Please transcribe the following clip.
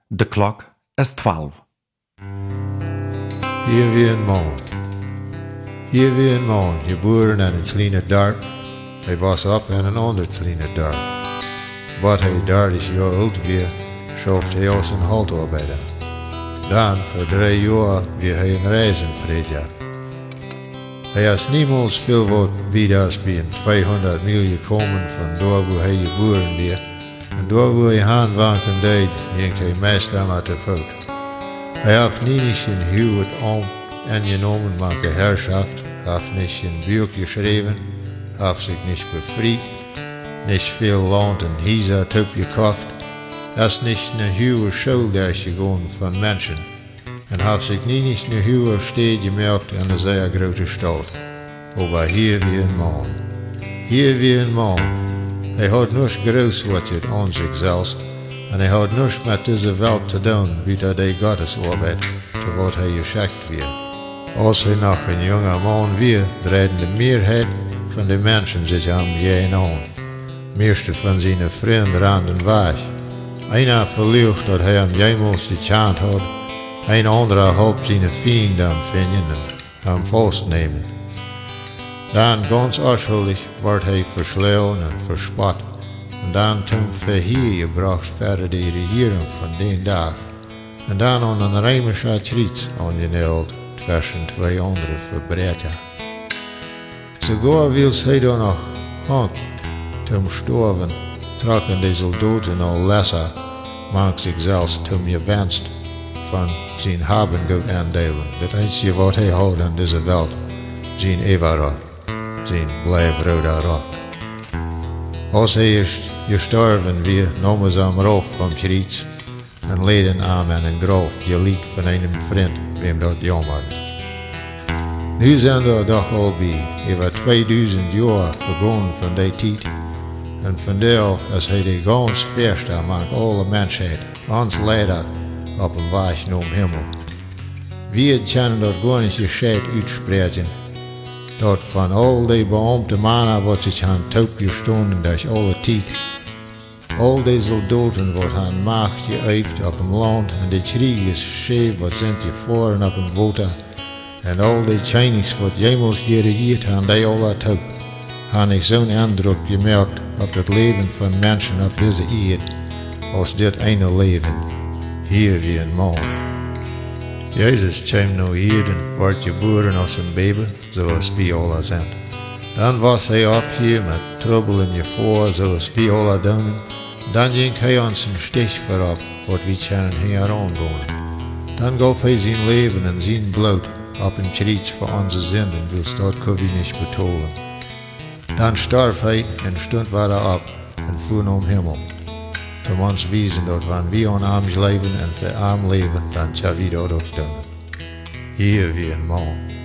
De klok is 12. Hier weer een man. Hier weer een man, geboren in een kleine dorp. Hij was op in een ander kleine dorp. Wat hij 30 jaar oud weer, schoft hij als een haltarbeider. Dan, voor 3 jaar, weer hij een reizenprediker. Hij is niemals veel wat wie das bij een 200 mil gekomen van daar waar hij geboren weer. En daar waar hij handwanken deed, ging hij meestal met de voet. Hij heeft niet een huwelijk aangenomen met de herrschaft, heeft niet een buik geschreven, heeft zich niet bevrijd, niet veel land en huizen toegekocht, is niet een huwe schuldig gegaan van mensen en heeft zich niet een huwe steed gemerkt in een zeer grote stad. Maar hier weer een man. Hier weer een man. Hij had niets groot wat je aan zich zelfs. En hij had niets met deze wereld te doen, buiten de Gottesarbeit, te wat hij geschikt werd. Als hij nog een jonge man weer, draaiden de meerheid van de mensen zich aan geen aan. Meeste van zijn vrienden randen weg. Einer verlicht dat hij hem jemals gechant had, een andere hulp zijn vijanden vinden en hem vastnemen. Dan ganz onschuldig wordt hij verslagen en verspot. En dan toen verhier gebracht verder de regering van die dag. En dan aan een Rijmische triets aangeneld tussen 2 andere verbrecher. Sogar wils hij dan nog hangt, toen sterven, trokken de soldaten al lesser, maakt zich zelfs toen gewenst van zijn habengoed aandelen. Dat einzige wat hij houdt aan deze wereld, zijn eeuwig, zijn blijvrode rock. Als hij is gestorven weer, namen ze hem rauf van Schriets en leden hem in een graf, geliefd van een vriend, wem dat jammer. Nu zijn er toch al bij, over 2000 jaar vergaan van die tijd, en vandaar is hij de gans verste maakt alle mensheid, ons leider, op een weg naar hemel. We kunnen dat gar niet gescheit uitspreken, dat van al die beambte mannen wat zich aan touw gestonden durch alle tijd. Al die soldaten wat aan macht geëifd op een land en de kriegers scheef wat zijn gevaren op een water. En al die Chinese wat jemals geregeerd aan die alle touw. Han ik zo'n indruk gemerkt op het leven van mensen op deze eerd, als dit ene leven, hier wie een man. Jezus kwam nou hier en werd geboren als een baby, zoals wij alle zijn. Dan was hij op hier met trouble en gevaar, zoals wij alle doen. Dan ging hij ons een stich voorop, wat wij kunnen hier aangaan. Dan gaf hij zijn leven en zijn bloed op een kruis voor onze zinden, wils dat kon wij niet betalen. Dan starf hij en stond weer op en voer naar hemel. Om ons wijzen dat wanneer we aan hem leven en voor hem leven, dan zullen we dat ook doen. Hier weer een man.